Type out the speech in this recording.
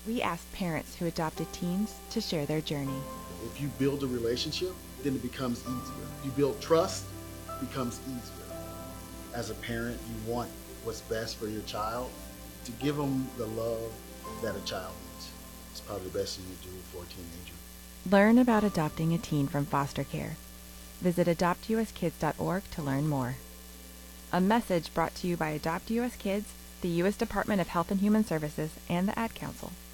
We asked parents who adopted teens to share their journey. If you build a relationship, then it becomes easier. If you build trust, it becomes easier. As a parent, you want what's best for your child, to give them the love that a child needs. It's probably the best thing you do for a teenager. Learn about adopting a teen from foster care. Visit adoptuskids.org to learn more. A message brought to you by Adopt US Kids, the U.S. Department of Health and Human Services, and the Ad Council.